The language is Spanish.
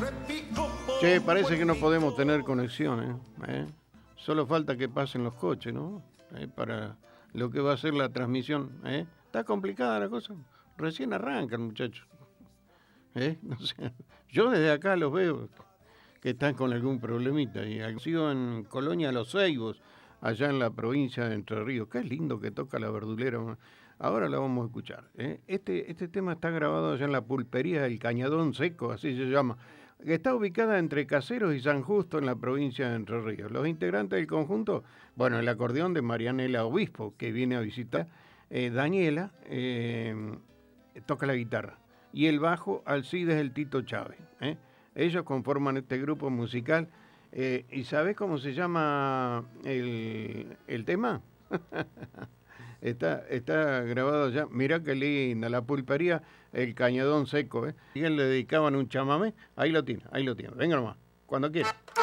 Che, parece que no podemos tener conexión, ¿eh? Solo falta que pasen los coches, ¿no? Para lo que va a ser la transmisión, ¿eh? Está complicada la cosa. Recién arrancan, muchachos. No sé. Yo desde acá los veo que están con algún problemita. Y sigo en Colonia Los Ceibos, allá en la provincia de Entre Ríos. Qué lindo que toca la verdulera. Ahora la vamos a escuchar. Este tema está grabado allá en la pulpería del Cañadón Seco, así se llama, que está ubicada entre Caseros y San Justo en la provincia de Entre Ríos. Los integrantes del conjunto, bueno, el acordeón de Marianela Obispo, que viene a visitar, Daniela toca la guitarra, y el bajo Alcides el Tito Chávez. Ellos conforman este grupo musical. ¿Y sabés cómo se llama el tema? Está grabado ya. Mirá qué linda, la pulpería El Cañadón Seco. Y él le dedicaban un chamamé. Ahí lo tiene. Venga nomás, cuando quiera.